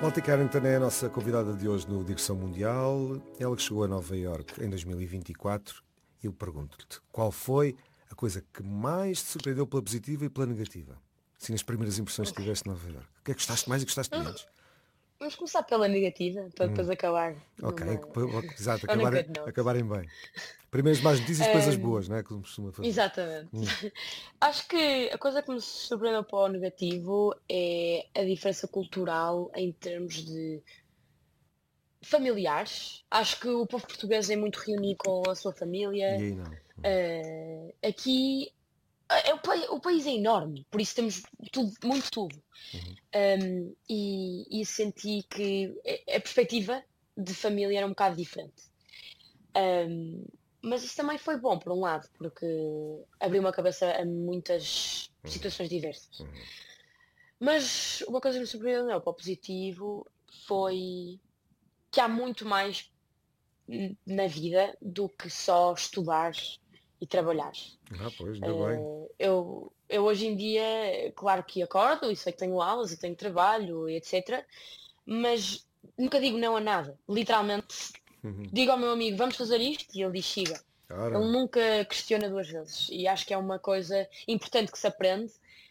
Malta Carrington é a nossa convidada de hoje no Digressão Mundial. Ela que chegou a Nova Iorque em 2024. E eu pergunto-te, qual foi a coisa que mais te surpreendeu pela positiva e pela negativa? Assim, as primeiras impressões que tiveste de Nova Iorque. O que é que gostaste mais e gostaste menos? Vamos começar pela negativa, para depois acabar Ok, numa... exato, on a good note. acabarem bem. Primeiro as más notícias, depois as boas, não é? Como costuma fazer. Exatamente. Acho que a coisa que me surpreendeu para o negativo é a diferença cultural em termos de familiares. Acho que o povo português é muito reunido com a sua E família. aí não. Aqui o país é enorme, por isso temos tudo, muito tudo. E senti que a perspectiva de família era um bocado diferente. Mas isso também foi bom, por um lado, porque abriu-me a cabeça a muitas situações diversas. Mas uma coisa que me surpreendeu para o positivo foi que há muito mais na vida do que só estudar e trabalhar. Pois, ainda bem. Eu hoje em dia, claro que acordo e sei que tenho aulas e tenho trabalho e etc. Mas nunca digo não a nada. Literalmente digo ao meu amigo, vamos fazer isto e ele diz siga. Ora, Ele nunca questiona duas vezes. E acho que é uma coisa importante que se aprende,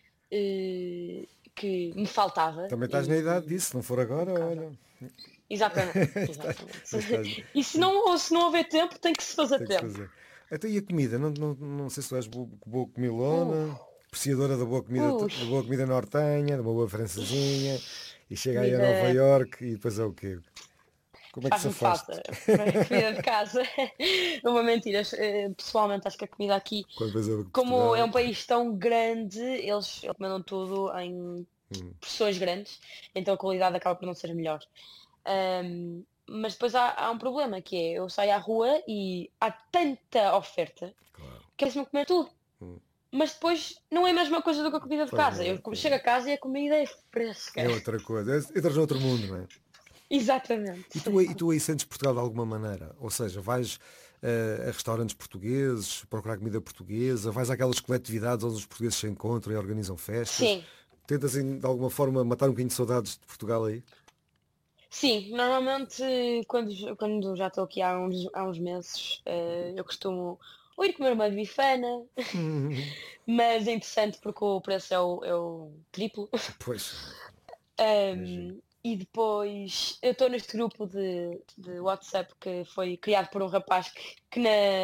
que me faltava. também estás na idade disso, se não for agora, olha. Exatamente, Estás- exatamente. mas estás- E se não houver tempo, tem que se fazer Tem que se tempo. fazer. Então e a comida? Não sei se tu és boa Uh, comilona, apreciadora da boa comida nortenha, de uma boa francesinha, e chega aí a Nova comida Iorque e depois é o quê? Como é que se faz-me afaste? falta. Comida de casa. Não vou mentir, pessoalmente acho que a comida aqui, Quando vais a como é Portugal. um país tão grande, eles mandam tudo em porções grandes, então a qualidade acaba por não ser a melhor. Mas depois há um problema que é, eu saio à rua e há tanta oferta Claro. que eles me comer tudo. Mas depois não é a mesma coisa do que a comida de Pois casa. não é, Eu pois chego não. a casa e a comida é fresca. É outra coisa. Entras noutro mundo, não é? Exatamente. E tu aí sentes Portugal de alguma maneira? Ou seja, vais a restaurantes portugueses, procurar comida portuguesa, vais àquelas coletividades onde os portugueses se encontram e organizam festas. Sim, Tentas, de alguma forma, matar um bocadinho de saudades de Portugal aí? sim. Normalmente quando já estou aqui há uns meses, eu costumo ou ir comer uma bifana, mas é interessante porque o preço é o triplo. Pois, imagino. E depois eu estou neste grupo de WhatsApp que foi criado por um rapaz que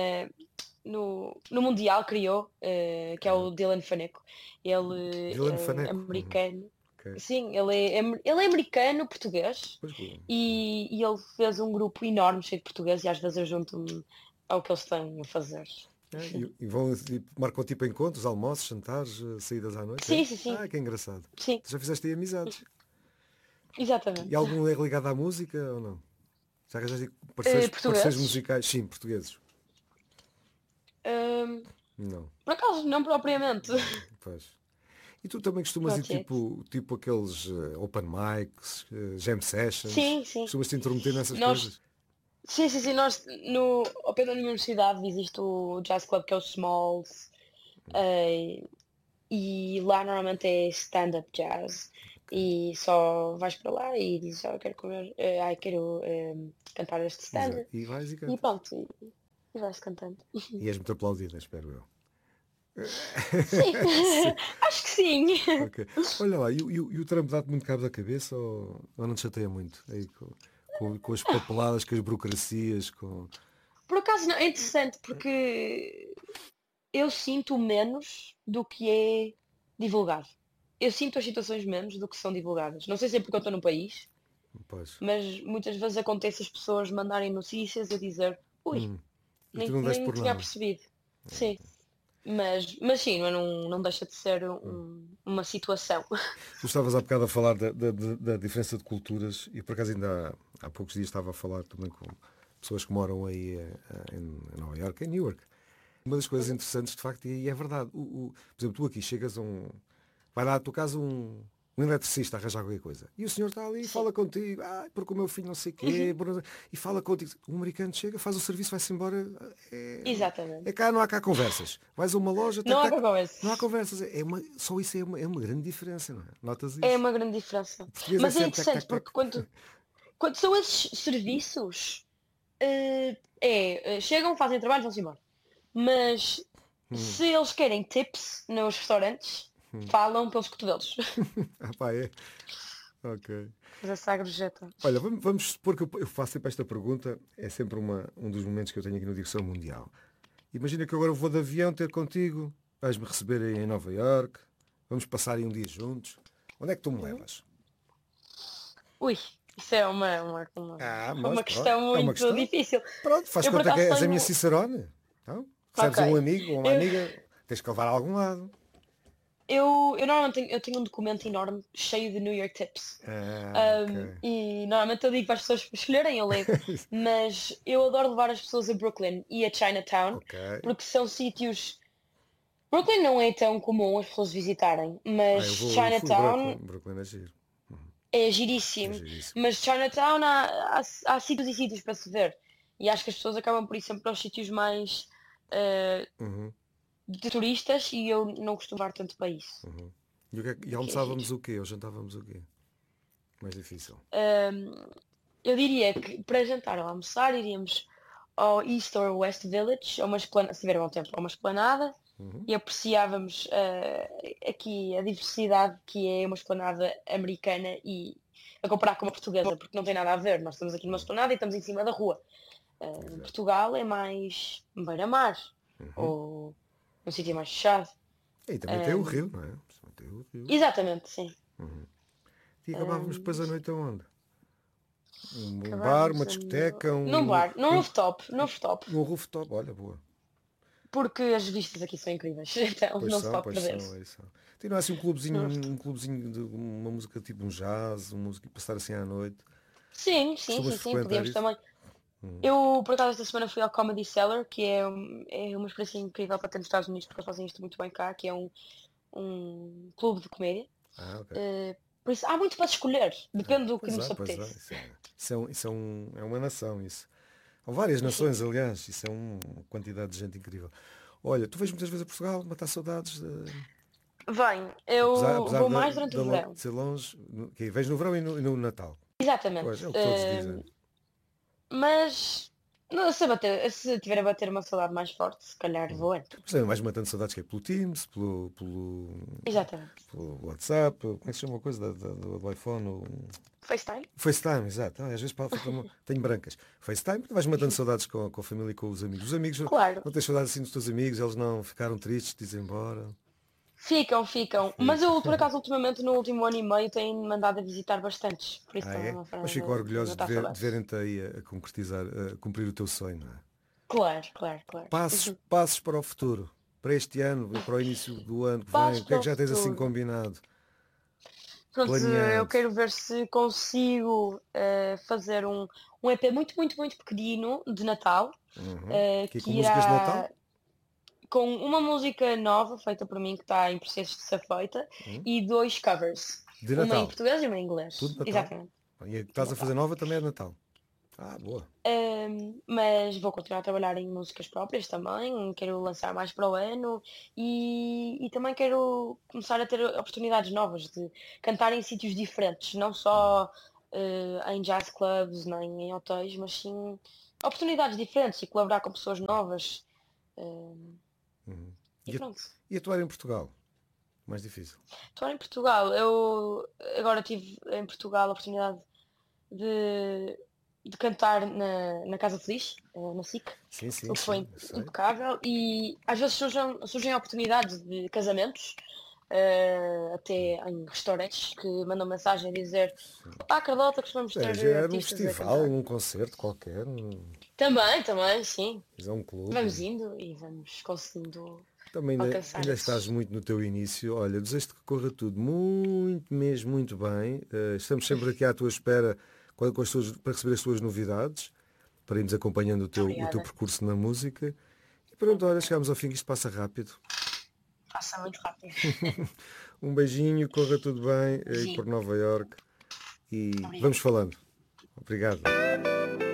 no Mundial criou, que é o Dylan Faneco. Ele Dylan é Faneco. americano. Ok. Sim, ele é americano-português Pois bom. e ele fez um grupo enorme cheio de português e às vezes eu junto-me ao que eles têm a fazer. E vão, marcam tipo encontros, almoços, jantares, saídas à noite, é? Sim, sim, sim. Que engraçado. Sim, Tu já fizeste aí amizades? E exatamente. algum é ligado à música ou não? Já arranjaste parceiros Portugueses? musicais? Sim, portugueses. Hum, Não. por acaso, não propriamente. Pois. E tu também costumas ir Not yet. tipo aqueles open mics, jam sessions? Sim, sim. Costumas te intrometer nessas Nós, coisas? sim, sim, sim, nós ao pé da universidade existe o Jazz Club que é o Smalls, eh, e lá normalmente é stand-up jazz e só vais para lá e dizes, eu quero comer, quero cantar este Exato. standard E vais e e cantas. pronto, e vais cantando. E és muito aplaudida, espero eu. Sim, Sim. acho que sim. Ok. Olha lá, e o Trump dá-te muito cabo da cabeça ou não te chateia muito? Aí, com as papeladas, com as burocracias, com... Por acaso não, é interessante porque eu sinto menos do que é divulgado. Eu sinto as situações menos do que são divulgadas. Não sei se é porque eu estou no país, Pois. mas muitas vezes acontece as pessoas mandarem notícias a dizer ui, E tu nem, não deste nem por tinha nada. percebido. Sim. Mas sim, não deixa de ser uma situação. Tu estavas há bocado a falar da diferença de culturas e por acaso ainda há poucos dias estava a falar também com pessoas que moram aí em Nova Iorque, em Newark. Uma das coisas interessantes, de facto, e é verdade, por exemplo, tu aqui chegas a um... Vai lá à tua casa um um eletricista a arranjar qualquer coisa. E o senhor está ali e fala contigo, porque o meu filho não sei o quê, e fala contigo. O americano chega, faz o serviço, vai-se embora. Exatamente. Cá, não há cá conversas. Vais a uma loja, Não há não há conversas. conversas. Só isso é uma grande diferença, não é? Notas É isso? uma grande diferença. O português é Mas é sempre tac, interessante tac, porque tac. quando são esses serviços, chegam, fazem o trabalho, vão-se embora. Mas se eles querem tips nos restaurantes, falam pelos cotovelos. É? Ok. Mas essa agrojeta. Olha, vamos supor que eu faço sempre esta pergunta, é sempre um dos momentos que eu tenho aqui no Digressão Mundial. Imagina que agora eu vou de avião ter contigo, vais-me receber aí em Nova Iorque, vamos passar aí um dia juntos. Onde é que tu me levas? Ui, isso é Mas uma pronto, questão é uma muito questão. difícil. Pronto, faz Eu por conta que acaso és a minha tenho. Cicerone. Então, Ok. recebes um amigo ou uma Eu, amiga, tens que levar a algum lado. eu normalmente tenho um documento enorme cheio de New York tips. Ok. E normalmente eu digo para as pessoas escolherem, eu levo. Mas eu adoro levar as pessoas a Brooklyn e a Chinatown, Ok. porque são sítios. Brooklyn não é tão comum as pessoas visitarem, mas Eu fui a Brooklyn. Chinatown Brooklyn é giro. é É giríssimo. giríssimo. Mas Chinatown há sítios e sítios para se ver. E acho que as pessoas acabam por ir sempre para os sítios mais eh, Uhum, de turistas e eu não costumo ir tanto para isso. uhum. E O que é giro. almoçávamos o quê? Ou jantávamos o quê? Mais difícil. Eu diria que para jantar ou almoçar iríamos ao East or West Village, a uma esplanada, se tiver bom tempo, a uma esplanada, Uhum. e apreciávamos aqui a diversidade que é uma esplanada americana e a comparar com uma portuguesa, porque não tem nada a ver. Nós estamos aqui numa esplanada e estamos em cima da rua. Em Exato. Portugal é mais beira-mar Uhum. ou um sítio mais fechado. E também tem o rio, não é? Também tem o rio. Exatamente, sim. E acabávamos depois a noite aonde? Um bar, uma Acabávamos discoteca, num bar, num rooftop, num rooftop. um rooftop. Olha, boa. Porque as vistas aqui são incríveis, então não se pode Pois perder. são, aí são. Tem não é assim um clubezinho de uma música tipo um jazz, uma música para estar assim à noite. Sim, sim, Costumas sim, sim, frequentar podíamos isso? também. Eu, por acaso, esta semana fui ao Comedy Cellar, que é uma experiência incrível para ter nos Estados Unidos, porque eles fazem isto muito bem cá, que é um clube de comédia. Ok. Por isso, há muito para escolher, depende do que Pois nos é, pois é. apetece. É uma nação isso. Há várias Sim. nações, aliás. Isso é uma quantidade de gente incrível. Olha, tu vens muitas vezes a Portugal, matar saudades. Bem, eu Apesar vou mais durante o de verão. ser longe, que vens no verão e no Natal. Pois, Exatamente. é o que todos dizem. Mas não, se tiver a bater uma saudade mais forte, se calhar vou antes. Mas também vais matando saudades que é pelo Teams, Exatamente. pelo WhatsApp, como é que se chama a coisa do iPhone? FaceTime? FaceTime, exato. Às vezes tenho brancas. FaceTime, vais matando saudades com a família e com os amigos. Os amigos, Claro. não tens saudades assim dos teus amigos, eles não ficaram tristes de ir embora. Ficam, ficam. Mas eu, por acaso, ultimamente, no último ano e meio, tenho mandado a visitar bastantes. Por isso também é É? uma forma Mas ficam de orgulhosos matar de saudades. verem-te aí a concretizar, a cumprir o teu sonho, não é? Claro, claro, claro. Passos para o futuro, para este ano e para o início do ano que vem, Passo o que é para que o já tens assim futuro. combinado, Pronto, eu planeado? quero ver se consigo fazer um EP muito, muito, muito pequenino de Natal, Aqui com que músicas de Natal? irá com uma música nova feita por mim que está em processo de ser feita e dois covers. De Uma em Natal. português e uma em Tudo inglês. de Natal? Exatamente. E a que De estás a fazer Natal. nova também é de Natal. Boa. Mas vou continuar a trabalhar em músicas próprias também, quero lançar mais para o ano e também quero começar a ter oportunidades novas de cantar em sítios diferentes, não só em jazz clubs nem em hotéis, mas sim oportunidades diferentes e colaborar com pessoas novas. E E, a- pronto. e atuar em Portugal? Mais difícil. Estou em Portugal. Eu agora tive em Portugal a oportunidade de, de cantar na Casa Feliz, na SIC, Sim, sim, o que foi sim, eu sei. impecável. E às vezes surgem oportunidades de casamentos, até em restaurantes, que mandam mensagem a dizer: Carlota, costumamos ter Já era num artistas a festival, cantar. num concerto qualquer. Também, também, sim. É um clube. Vamos indo e vamos conseguindo Também alcançar ainda estás esses. muito no teu início. Olha, desejo-te que corra tudo muito, mesmo muito bem. Estamos sempre aqui à tua espera para receber as tuas novidades, para irmos acompanhando o teu Obrigada. percurso na música. E pronto, olha, chegamos ao fim, que isto passa rápido. Passa muito rápido. Um beijinho, corra tudo bem aí Beijinho. por Nova Iorque e Obrigada. vamos falando. Obrigado.